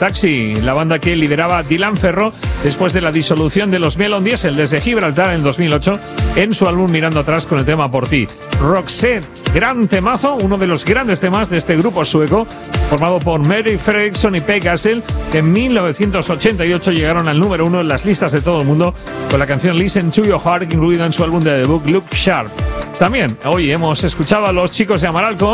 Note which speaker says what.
Speaker 1: Taxi, la banda que lideraba Dylan Ferro después de la disolución de los Melon Diesel desde Gibraltar en 2008 en su álbum Mirando Atrás con el tema Por Ti. Roxette, gran temazo, uno de los grandes temas de este grupo sueco formado por Mary Fredriksson y Peg Gassel, que en 1988 llegaron al número 1 en las listas de todo el mundo con la canción Listen to Your Heart, incluida en su álbum de debut Look Sharp. También hoy hemos escuchado a los chicos de Amaral con